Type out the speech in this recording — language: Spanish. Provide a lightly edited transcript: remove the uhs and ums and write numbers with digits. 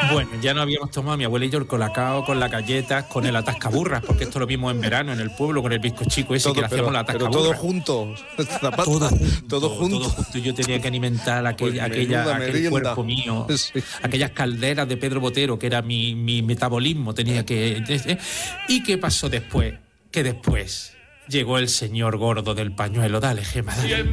Bueno, ya no habíamos tomado mi abuela y yo el colacao con las galletas, con el atascaburras, porque esto lo vimos en verano en el pueblo, con el bizcochico ese, que le hacíamos la pero atascaburras. todo junto, Zapata, Todo junto. Yo tenía que alimentar Pues aquel merienda. cuerpo mío, Sí. aquellas calderas de Pedro Botero, que era mi metabolismo, tenía que... ¿Y qué pasó después? Que después llegó el señor gordo del pañuelo. Dale, Gema, dale.